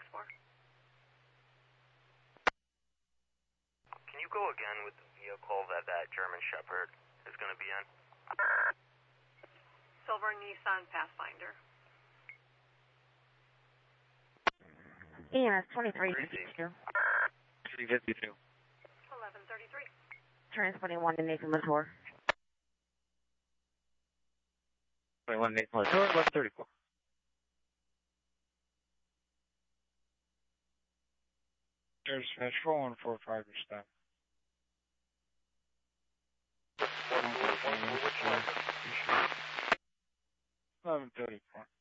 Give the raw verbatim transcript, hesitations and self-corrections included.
four. Can you go again with the vehicle that that German Shepherd is going to be in? Silver Nissan Pathfinder. E M S twenty-three fifty-two. three fifty-two. eleven thirty-three. Transporting one to Nathan Latour. twenty-one Nathan Latour, eleven thirty-four. There's Dispatch four one four five, your stop. eleven thirty-four.